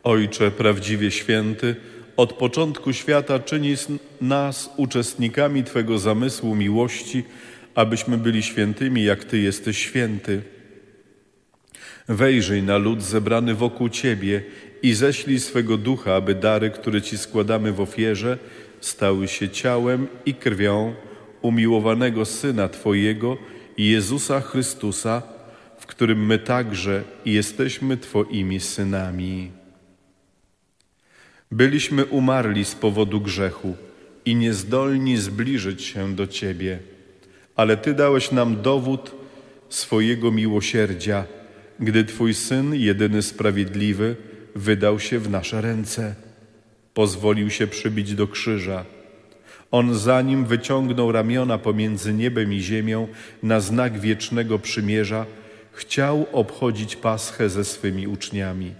Ojcze prawdziwie święty, od początku świata czynisz nas uczestnikami Twego zamysłu miłości, abyśmy byli świętymi, jak Ty jesteś święty. Wejrzyj na lud zebrany wokół Ciebie i ześlij swego Ducha, aby dary, które Ci składamy w ofierze, stały się ciałem i krwią umiłowanego Syna Twojego, Jezusa Chrystusa, w którym my także jesteśmy Twoimi synami. Byliśmy umarli z powodu grzechu i niezdolni zbliżyć się do Ciebie, ale Ty dałeś nam dowód swojego miłosierdzia, gdy Twój Syn, jedyny sprawiedliwy, wydał się w nasze ręce. Pozwolił się przybić do krzyża. On za nim wyciągnął ramiona pomiędzy niebem i ziemią na znak wiecznego przymierza, chciał obchodzić Paschę ze swymi uczniami.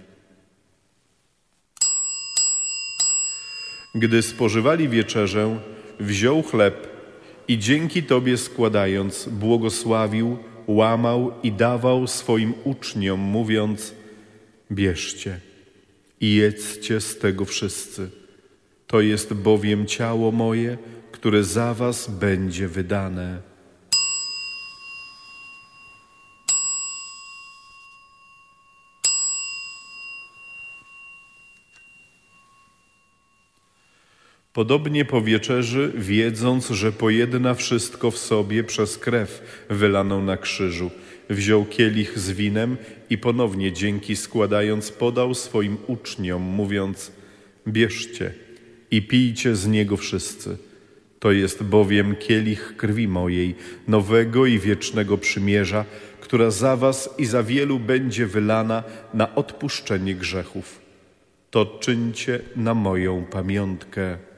Gdy spożywali wieczerzę, wziął chleb i dzięki Tobie składając, błogosławił, łamał i dawał swoim uczniom, mówiąc: bierzcie i jedzcie z tego wszyscy. To jest bowiem ciało moje, które za was będzie wydane. Podobnie po wieczerzy, wiedząc, że pojedna wszystko w sobie przez krew wylaną na krzyżu, wziął kielich z winem i ponownie dzięki składając podał swoim uczniom, mówiąc: bierzcie i pijcie z niego wszyscy. To jest bowiem kielich krwi mojej, nowego i wiecznego przymierza, która za was i za wielu będzie wylana na odpuszczenie grzechów. To czyńcie na moją pamiątkę.